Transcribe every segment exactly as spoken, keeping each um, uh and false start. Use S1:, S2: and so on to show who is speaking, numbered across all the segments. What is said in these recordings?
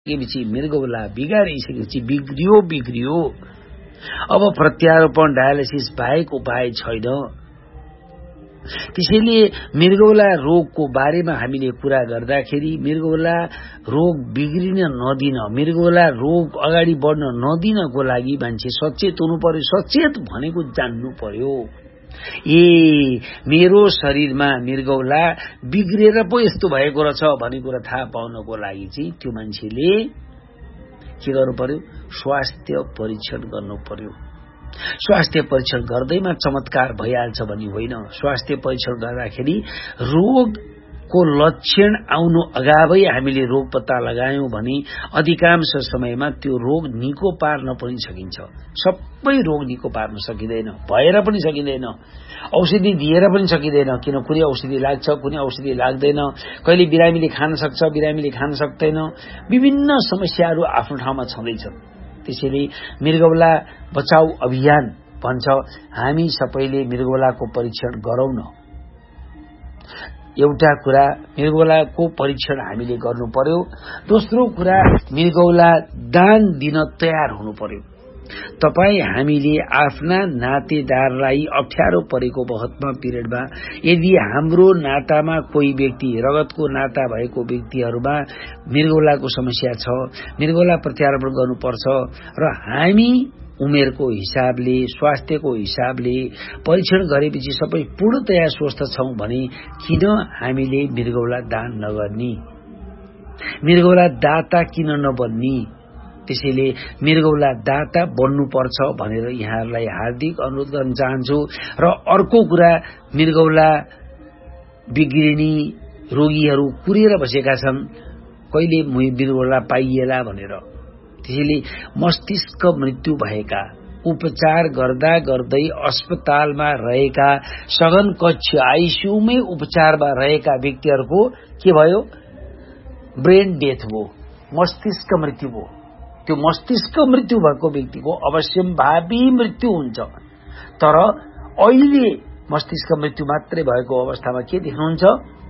S1: सकेपछि मृगौला, बिगारिसकेपछि बिग्रियो बिग्रियो। अब प्रत्यारोपण डायलिसिस बाहेक उपाय छैन। त्यसैले मृगौला रोगको बारेमा हामीले कुरा गर्दाखेरि मृगौला रोग बिग्रिन नदिन, मृगौला रोग अगाडि बढ्न नदिनको लागि मान्छे सचेत हुनु पर्यो। सचेत भनेको जान्नु पर्यो। ए मेरो शरीरमा मृगौला बिग्रेर पो यस्तो भएको रहेछ भन्ने कुरा थाहा पाउनको लागि चाहिँ त्यो मान्छेले के गर्नु पर्यो? स्वास्थ्य परीक्षण गर्नु पर्यो। स्वास्थ्य परीक्षण गर्दैमा चमत्कार भइहाल्छ भन्ने होइन। स्वास्थ्य परीक्षण गर्दाखेरि रोगको लक्षण आउनु अगावै हामीले रोग पत्ता लगायौं भने अधिकांश समयमा त्यो रोग निको पार्न पनि सकिन्छ। सबै रोग निको पार्न सकिँदैन, भएर पनि सकिँदैन, औषधि दिएर पनि सकिँदैन। किन कुनै औषधि लाग्छ, कुनै औषधि लाग्दैन, कहिले बिरामीले खान सक्छ, बिरामीले खान सक्दैन। विभिन्न समस्याहरू आफ्नो ठाउँमा छँदैछन्। त्यसैले मृगौला बचाउ अभियान भन्छ हामी सबैले मृगौलाको परीक्षण गरौँ न। एउटा कुरा मृगौलाको परीक्षण हामीले गर्नु पर्यो। दोस्रो कुरा मृगौला दान दिन तयार हुनु पर्यो। तपाई हामीले आफ्ना नातेदारलाई अप्ठ्यारो परेको बखतमा पिरियडमा यदि हाम्रो नातामा कोही व्यक्ति रगतको नाता भएको व्यक्तिहरूमा मृगौलाको समस्या छ, मृगौला प्रत्यारोपण गर्नुपर्छ र हामी उमेरको हिसाबले, स्वास्थ्यको हिसाबले परीक्षण गरेपछि सबै पूर्णतया स्वस्थ छौं भने किन हामीले मृगौला दान नगर्ने, मृगौला दाता किन नबन्ने? त्यसैले मृगौला दाता बन्नुपर्छ भनेर यहाँहरूलाई हार्दिक अनुरोध गर्न चाहन्छु। र अर्को कुरा, मृगौला बिग्रिने रोगीहरू कुरेर बसेका छन्, कहिले मृगौला पाइएला भनेर। त्यसैले मस्तिष्क मृत्यु भएका, उपचार गर्दा गर्दै अस्पतालमा रहेका, सघन कक्ष आईसीयूमै उपचारमा रहेका व्यक्तिहरूको के भयो? ब्रेन डेथ भयो, मस्तिष्क मृत्यु भयो। त्यो मस्तिष्क मृत्यु भएको व्यक्तिको अवश्यम्भावी मृत्यु हुन्छ। तर अहिले मस्तिष्क मृत्यु मात्रै भएको अवस्थामा के देख्नुहुन्छ?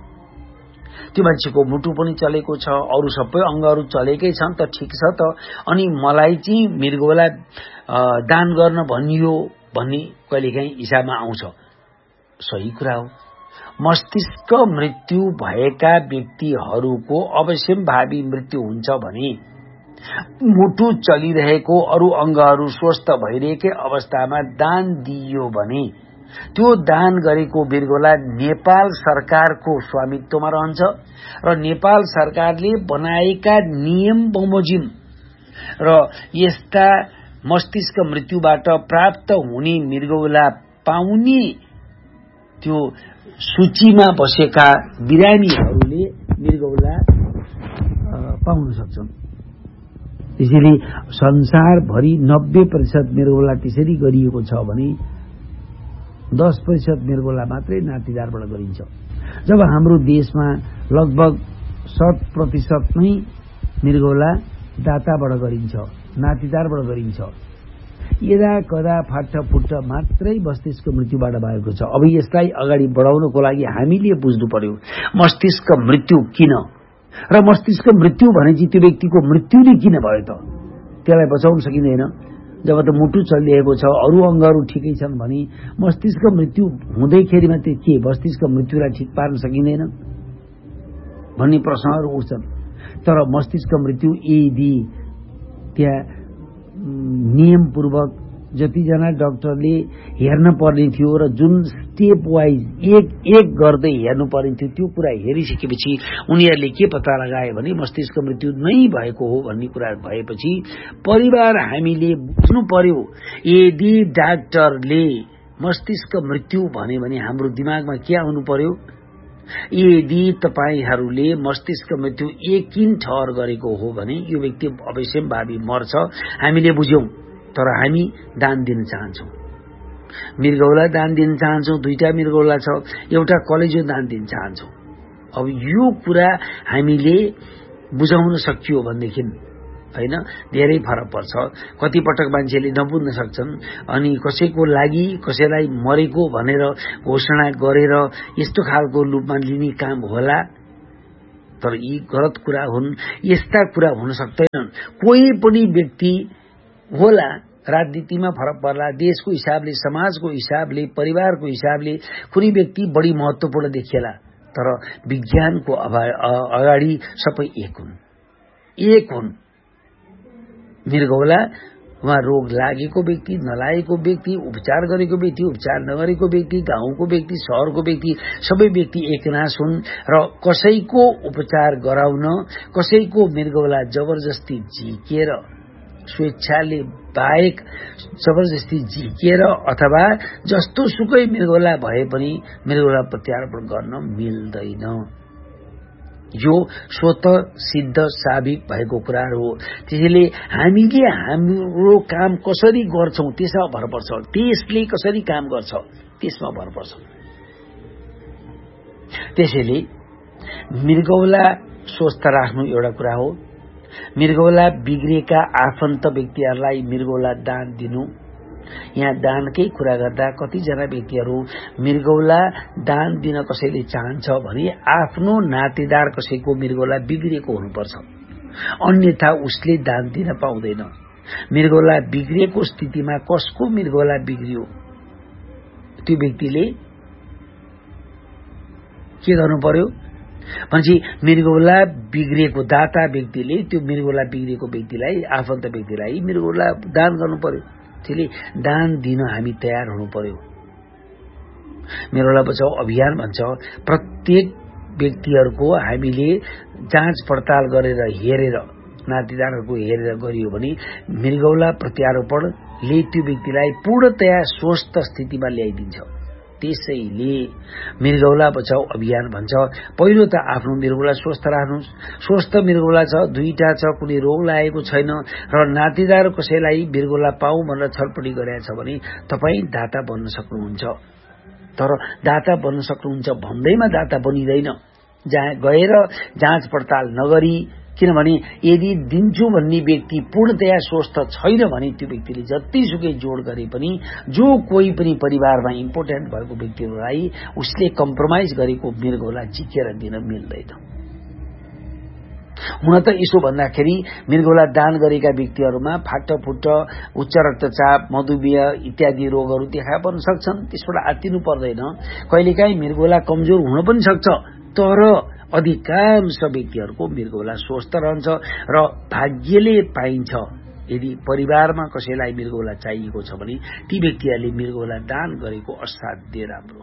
S1: त्यो मान्छेको मुटु पनि चलेको छ, अरू सबै अंगहरू चलेकै छन् त ठिक छ त, अनि मलाई चाहिँ मृगौला दान गर्न भनियो भन्ने कहिलेकाहीँ हिसाबमा आउँछ। सही कुरा हो। मस्तिष्क मृत्यु भएका व्यक्तिहरूको अवश्यम्भावी मृत्यु हुन्छ भने मुटु चलिरहेको अरू अंगहरू स्वस्थ भइरहेकै अवस्थामा दान दिइयो भने त्यो दान गरेको मृगौला नेपाल सरकारको स्वामित्वमा रहन्छ र नेपाल सरकारले बनाएका नियम बमोजिम र यस्ता मस्तिष्क मृत्युबाट प्राप्त हुने मृगौला पाउने त्यो सूचीमा बसेका बिरामीहरूले मृगौला पाउन सक्छन्। त्यसैले संसारभरि नब्बे प्रतिशत मृगौला त्यसरी गरिएको छ भने दस प्रतिशत मृगौला मात्रै नातेदारबाट गरिन्छ। जब हाम्रो देशमा लगभग शत प्रतिशत नै मृगौला दाताबाट गरिन्छ, नातेदारबाट गरिन्छ। यदा कदा फाट्ट फुट्ट मात्रै मस्तिष्क मृत्युबाट भएको छ। अब यसलाई अगाडि बढाउनको लागि हामीले बुझ्नु पर्यो मस्तिष्क मृत्यु किन, र मस्तिष्क मृत्यु भने चाहिँ त्यो व्यक्तिको मृत्यु नै किन भयो त? त्यसलाई बचाउन सकिँदैन। जब त मुटु चलिरहेको छ, अरू अंगहरू ठिकै छन् भने मस्तिष्क मृत्यु हुँदैखेरिमा त्यो के मस्तिष्क मृत्युलाई ठिक पार्न सकिँदैन भन्ने प्रश्नहरू उठ्छन्। तर मस्तिष्क मृत्यु यदि त्यहाँ नियमपूर्वक जतिजना डाक्टरले हेर्न पर्ने थियो र जुन स्टेप वाइज एक एक गर्दै हेर्नु पर्ने थियो त्यो कुरा हेरिसकेपछि उनीहरूले के पत्ता लगाए भने मस्तिष्क मृत्यु नै भएको हो भन्ने कुरा भएपछि परिवार हामीले बुझ्नु पर्यो। यदि डाक्टरले मस्तिष्क मृत्यु भने भने हाम्रो दिमागमा के आउनु पर्यो? यदि तपाईहरूले मस्तिष्क मृत्यु यकिन ठहर गरेको हो भने यो व्यक्ति अवश्यम्भावी मर्छ, हामीले बुझ्यौं। तर हामी दान दिन चाहन्छौं, मृगौला दान दिन चाहन्छौं। दुईटा मृगौला छ, एउटा कलेजो दान दिन चाहन्छौं। अब यो कुरा हामीले बुझाउन सकियो भनेदेखि हैन धेरै फरक पर्छ। कति पटक मान्छेले नबुझ्न सक्छन् अनि कसैको लागि कसैलाई मरेको भनेर घोषणा गरेर यस्तो खालको रूपमा लिने काम होला तर यी गलत कुरा हुन्, यस्ता कुरा हुन सक्दैनन्। कोही पनि व्यक्ति होला राजनीतिमा फरक पर्ला, देशको हिसाबले, समाजको हिसाबले, परिवारको हिसाबले कुनै व्यक्ति बढी महत्वपूर्ण देखिएला, तर विज्ञानको अगाडि सबै एक हुन् एक हुन् मृगौला वहाँ रोग लागेको व्यक्ति, नलागेको व्यक्ति, उपचार गरेको व्यक्ति, उपचार नगरेको व्यक्ति, गाउँको व्यक्ति, शहरको व्यक्ति, सबै व्यक्ति एकनाश हुन् र कसैको उपचार गराउन, कसैको मृगौला जबरजस्ती झिकेर, स्वेच्छाले बाहेक जबरजस्ती झिकेर अथवा जस्तो सुकै मृगौला भए पनि मृगौला प्रत्यारोपण गर्न मिल्दैन। यो स्वत सिद्ध साबिक भएको कुराहरू हो। त्यसैले हामीले हाम्रो काम कसरी गर्छौं त्यसमा भर पर्छ, त्यसले कसरी काम गर्छ त्यसमा भर पर्छ। त्यसैले मृगौला स्वस्थ राख्नु एउटा कुरा हो। मृगौला बिग्रेका आफन्त व्यक्तिहरूलाई मृगौला दान दिनु। यहाँ दानकै कुरा गर्दा कतिजना व्यक्तिहरू मृगौला दान दिन कसैले चाहन्छ भने आफ्नो नातेदार कसैको मृगौला बिग्रेको हुनुपर्छ, अन्यथा उसले दान दिन पाउँदैन। मृगौला बिग्रेको स्थितिमा कसको मृगौला बिग्रियो त्यो व्यक्तिले के गर्नु पर्यो भनेपछि मृगौला बिग्रेको दाता व्यक्तिले त्यो मृगौला बिग्रेको व्यक्तिलाई, आफन्त व्यक्तिलाई मृगौला दान गर्नु पर्यो। त्यसले दान दिन हामी तयार हुनु पर्यो। मृगौला बचाउ अभियान भन्छ प्रत्येक व्यक्तिहरूको हामीले जाँच पडताल गरेर हेरेर, नातेदारहरूको हेरेर गरियो भने मृगौला प्रत्यारोपणले त्यो व्यक्तिलाई पूर्णतया स्वस्थ स्थितिमा ल्याइदिन्छ। त्यसैले मृगौला बचाउ अभियान भन्छ पहिलो त आफ्नो मृगौला स्वस्थ राख्नुस्। स्वस्थ मृगौला छ, दुईटा छ, कुनै रोग लागेको छैन र नातेदार कसैलाई मृगौला पाऊ भनेर छलपटी गरेको छ भने तपाई दाता बन्न सक्नुहुन्छ। तर दाता बन्न सक्नुहुन्छ भन्दैमा दाता बनिदैन। जहाँ गएर जाँच पडताल नगरी, किनभने यदि दिन्छु भन्ने व्यक्ति पूर्णतया स्वस्थ छैन भने त्यो व्यक्तिले जतिसुकै जोड गरे पनि, जो कोही पनि परिवारमा इम्पोर्टेन्ट भएको व्यक्तिहरूलाई उसले कम्प्रोमाइज गरेको मृगौला झिकेर दिन मिल्दैन। हुन त यसो भन्दाखेरि मृगौला दान गरेका व्यक्तिहरूमा फाटफुट, उच्च रक्तचाप, मधुमेह इत्यादि रोगहरू देखा पर्न सक्छन्। त्यसबाट आत्तिनु पर्दैन। कहिलेकाहीँ मृगौला कमजोर हुन पनि सक्छ, तर अधिकांश व्यक्तिहरूको मृगौला स्वस्थ रहन्छ र भाग्यले पाइन्छ। यदि परिवारमा कसैलाई मृगौला चाहिएको छ भने ती व्यक्तिहरूले मृगौला दान गरेको असाध्य राम्रो।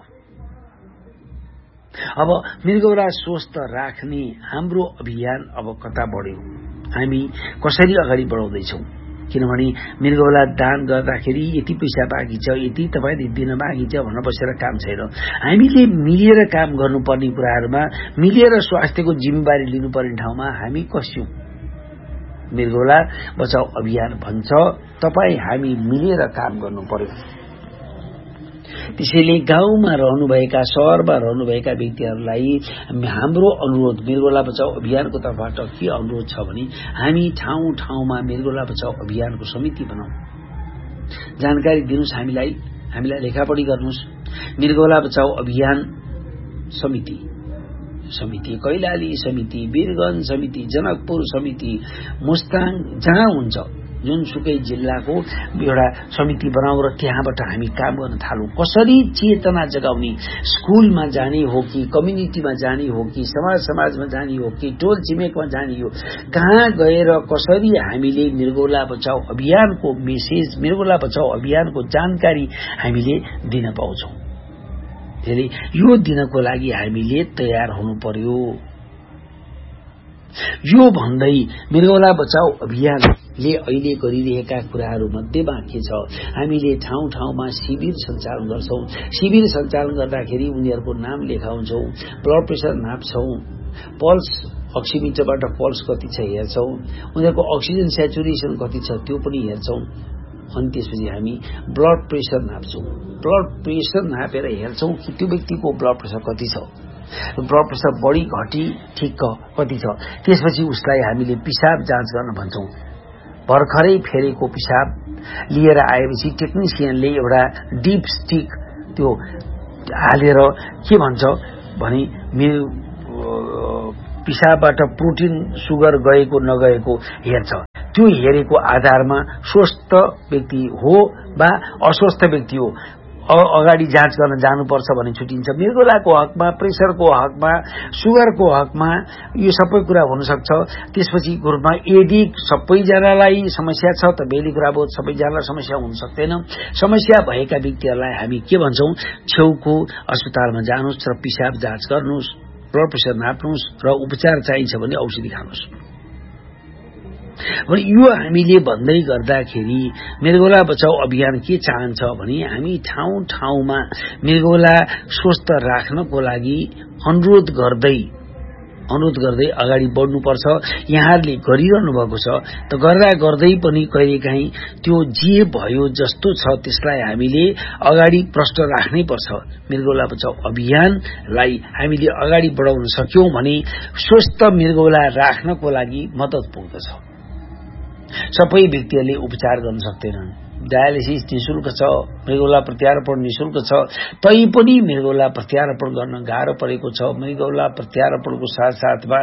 S1: अब मृगौला स्वस्थ राख्ने हाम्रो अभियान अब कता बढ्यो, हामी कसरी अगाडि बढाउँदैछौं? किनभने मृगौला दान गर्दाखेरि यति पैसा बाँकी छ, यति तपाईले दिन बाँकी छ भन्न बसेर काम छैन। हामीले मिलेर काम गर्नुपर्ने कुराहरूमा, मिलेर स्वास्थ्यको जिम्मेवारी लिनुपर्ने ठाउँमा हामी कस्यौं। मृगौला बचाउ अभियान भन्छ तपाई हामी मिलेर काम गर्नु पर्यो। त्यसैले गाउँमा रहनुभएका, शहरमा रहनुभएका व्यक्तिहरूलाई हाम्रो अनुरोध मृगौला बचाउ अभियानको तर्फबाट के अनुरोध छ भने हामी ठाउँ ठाउँमा मृगौला बचाउ अभियानको समिति बनाऊ। जानकारी दिनुस् हामीलाई, हामीलाई लेखापढी गर्नुस्। मृगौला बचाउ अभियान समिति समिति कैलाली समिति, वीरगञ्ज समिति, जनकपुर समिति, मुस्ताङ, जहाँ हुन्छ जुनसुकै जिल्लाको एउटा समिति बनाऊ र त्यहाँबाट हामी काम गर्न थालौं। कसरी चेतना जगाउने, स्कुलमा जाने हो कि कम्युनिटीमा जाने हो कि समाज समाजमा जाने हो कि टोल छिमेकमा जाने हो, कहाँ गएर कसरी हामीले मृगौला बचाउ अभियानको मेसेज, मृगौला बचाउ अभियानको जानकारी हामीले दिन पाउँछौं। त्यसैले यो दिनको लागि हामीले तयार हुनु पर्यो। यो भन्दै मृगौला बचाउ अभियानले अहिले गरिरहेका कुराहरू मध्येमा के छ, हामीले ठाउँ ठाउँमा शिविर सञ्चालन गर्छौं। शिविर सञ्चालन गर्दाखेरि उनीहरूको नाम लेखाउँछौं, ब्लड प्रेसर नाप्छौं, पल्स अक्सिमिटरबाट पल्स कति छ हेर्छौं, उनीहरूको अक्सिजन स्याचुरेसन कति छ त्यो पनि हेर्छौं। अनि त्यसपछि हामी ब्लड प्रेसर नाप्छौं। ब्लड प्रेसर नापेर हेर्छौं कि त्यो व्यक्तिको ब्लड प्रेसर कति छ, ब्लड प्रेसर बढी घटी ठिक कति छ। त्यसपछि उसलाई हामीले पिसाब जाँच गर्न भन्छौं। भर्खरै फेरेको पिसाब लिएर आएपछि टेक्निशियनले एउटा डिप स्टिक त्यो हालेर के भन्छ भने पिसाबबाट प्रोटिन सुगर गएको नगएको हेर्छ। त्यो हेरेको आधारमा स्वस्थ व्यक्ति हो वा अस्वस्थ व्यक्ति हो अगाडि जाँच गर्न जानुपर्छ भन्ने छुटिन्छ। मृगौलाको हकमा, प्रेसरको हकमा, सुगरको हकमा यो सबै कुरा हुन सक्छ। त्यसपछि ग्रुपमा यदि सबैजनालाई समस्या छ त बेली कुरा भयो, सबैजनालाई समस्या हुन सक्दैन। समस्या भएका व्यक्तिहरूलाई हामी के भन्छौं, छेउको अस्पतालमा जानुस् र पिसाब जाँच गर्नुस्, ब्लड प्रेसर नाप्नुस् र उपचार चाहिन्छ भने औषधि खानुस्। यो हामीले भन्दै गर्दाखेरि मृगौला बचाउ अभियान के चाहन्छ भने हामी ठाउँ ठाउँमा मृगौला स्वस्थ राख्नको लागि अनुरोध गर्दै अनुरोध गर्दै अगाडि बढ्नुपर्छ। यहाँहरूले गरिरहनु भएको छ त गर्दा गर्दै पनि कहिलेकाहीँ त्यो जे भयो जस्तो छ त्यसलाई हामीले अगाडि प्रष्ट राख्नै पर्छ। मृगौला बचाउ अभियानलाई हामीले अगाडि बढाउन सक्यौं भने स्वस्थ मृगौला राख्नको लागि मद्दत पुग्दछ। सबै व्यक्तिहरूले उपचार गर्न सक्दैनन्। डायलिसिस निशुल्क छ, मृगौला प्रत्यारोपण निशुल्क छ, तैपनि मृगौला प्रत्यारोपण गर्न गाह्रो परेको छ। मृगौला प्रत्यारोपणको साथसाथमा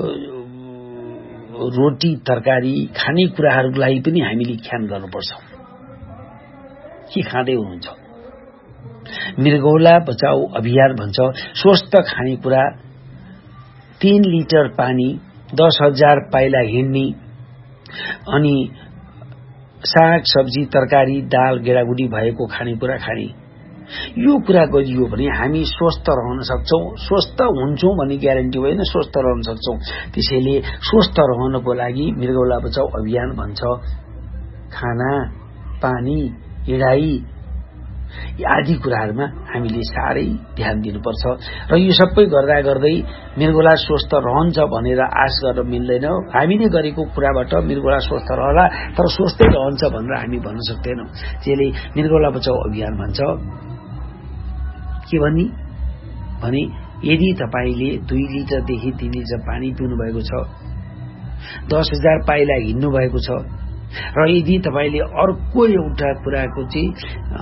S1: रोटी तरकारी खानेकुराहरूलाई पनि हामीले ख्याल गर्नुपर्छ। के खाँदै हुनुहुन्छ? मृगौला बचाउ अभियान भन्छ स्वस्थ खानेकुरा, तीन लिटर पानी, दस हजार पाइला हिँड्ने, अनि साग सब्जी तरकारी दाल गेडागुडी भएको खानेकुरा खाने। यो कुरा गरियो भने हामी स्वस्थ रहन सक्छौं। स्वस्थ हुन्छौं भन्ने ग्यारेन्टी होइन, स्वस्थ रहन सक्छौं। त्यसैले स्वस्थ रहनको लागि मृगौला बचाउ अभियान भन्छ खाना, पानी, हिँडाइ आदि कुराहरूमा हामीले साह्रै ध्यान दिनुपर्छ। र यो सबै गर्दा गर्दै मृगौला स्वस्थ रहन्छ भनेर आश गर्न मिल्दैन। हामीले गरेको कुराबाट मृगौला स्वस्थ रहला तर स्वस्थै रहन्छ भनेर हामी भन्न सक्दैनौं। त्यसले मृगौला बचाउ अभियान भन्छ के भन्ने भने यदि तपाईले दुई लिटरदेखि तीन लिटर पानी पिउनु भएको छ, दस हजार पाइला हिँड्नु भएको छ र यदि तपाईले अर्को एउटा कुराको चाहिँ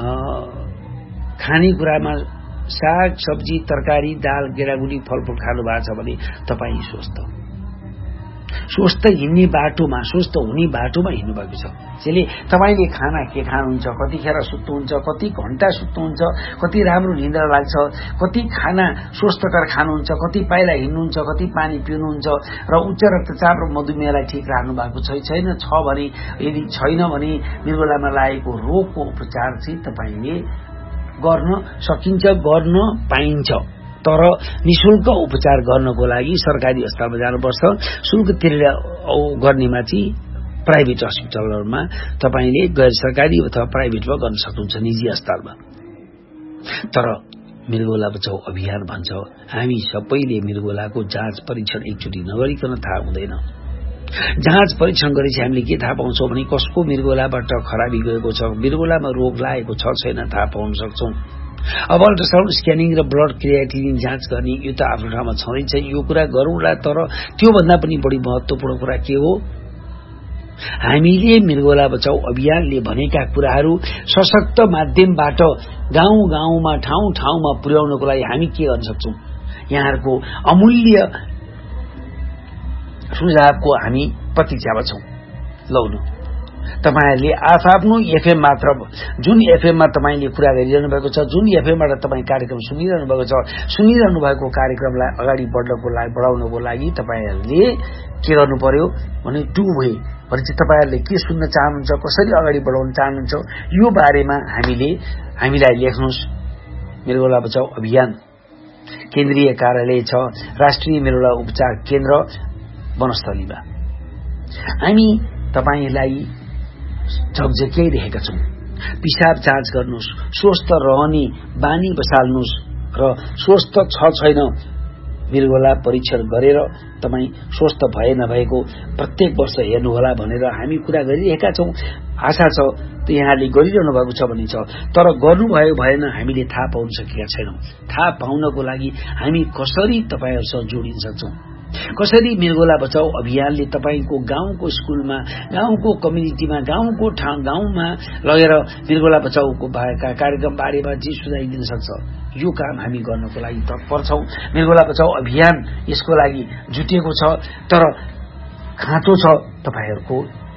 S1: खानेकुरामा साग सब्जी तरकारी दाल गेडागुडी फलफूल खानु भएको छ भने तपाई स्वस्थ स्वस्थ हिँड्ने बाटोमा, स्वस्थ हुने बाटोमा हिँड्नु भएको छ। त्यसले तपाईले खाना के खानुहुन्छ, कतिखेर सुत्नुहुन्छ, कति घण्टा सुत्नुहुन्छ, कति राम्रो निद्रा लाग्छ, कति खाना स्वस्थकर खानुहुन्छ, कति पाइला हिँड्नुहुन्छ, कति पानी पिउनुहुन्छ र उच्च रक्तचाप र मधुमेहलाई ठिक राख्नु भएको छ छैन छ भने, यदि छैन भने मृगौलामा लागेको रोगको उपचार चाहिँ तपाईले गर्न सकिन्छ, गर्न पाइन्छ। तर निशुल्क उपचार गर्नको लागि सरकारी अस्पतालमा जानुपर्छ। शुल्क तिरेर गर्नेमा चाहिँ प्राइभेट अस्पतालहरुमा तपाईले गैर सरकारी अथवा प्राइभेटमा गर्न सक्नुहुन्छ, निजी अस्पतालमा। तर मृगौला बचाउ अभियान भन्छ हामी सबैले मृगौलाको जाँच परीक्षण एकचोटी नगरिकन थाहा हुँदैन। जाँच परीक्षण गरेपछि हामीले के थाहा पाउँछौं भने कसको मृगौलाबाट खराबी गएको छ, मृगौलामा रोग लागेको छ छैन थाहा पाउन सक्छौं। अब अल्ट्रासाउन्ड स्क्यानिङ र ब्लड क्रिएटिनिन जाँच गर्ने यो त आफ्नो ठाउँमा छँदैछ, यो कुरा गरौँला। तर त्यो भन्दा पनि बढी महत्त्वपूर्ण कुरा के हो, हामीले मृगौला बचाउ अभियानले भनेका कुराहरू सशक्त माध्यमबाट गाउँ गाउँमा ठाउँ ठाउँमा पुर्याउनको लागि हामी के गर्न सक्छौं। यहाँहरुको अमूल्य सुझावको हामी प्रतीक्षामा छौं। लौनु तपाईहरुले आफ्नो एफएम मात्र, जुन एफएममा तपाईले कुरा गरिरहनु भएको छ, जुन एफएमबाट तपाई कार्यक्रम सुनिरहनु भएको छ, सुनिरहनु भएको कार्यक्रमलाई अगाडि बढ्नको लागि बढाउनको लागि तपाईहरुले के गर्नु पर्यो भने टु वे भनेपछि तपाईहरुले के सुन्न चाहनुहुन्छ, कसरी अगाडि बढाउन चाहनुहुन्छ, यो बारेमा हामीले हामीलाई लेख्नुस्। मृगौला बचाउ अभियान केन्द्रीय कार्यालय छ राष्ट्रिय मृगौला उपचार केन्द्र वनस्थलीमा। हामी तपाईलाई झकझक्याइरहेका छौं। पिसाब जाँच गर्नुस्, स्वस्थ रहने बानी बसाल्नुस् र स्वस्थ छ छैन मृगौला परीक्षण गरेर तपाई स्वस्थ भए नभएको प्रत्येक वर्ष हेर्नुहोला भनेर हामी कुरा गरिरहेका छौं। आशा छ त यहाँले गरिरहनु भएको छ भन्ने छ। तर गर्नुभयो भएन हामीले थाहा पाउन सकेका छैनौं। थाहा पाउनको लागि हामी कसरी तपाईहरुसँग जोडिन सक्छौं। कसरी मृगौला बचाऊ अभियानले तपाईको गाउँको स्कुलमा, गाउँको कम्युनिटीमा, गाउँको ठाउँ गाउँमा लगेर मृगौला बचाऊको कार्यक्रम बारेमा जे सुझाव दिन सक्छ, यो काम हामी गर्नको लागि तत्पर छौं। मृगौला बचाऊ अभियान यसको लागि जुटिएको छ, तर खाँचो छ तपाईहरूको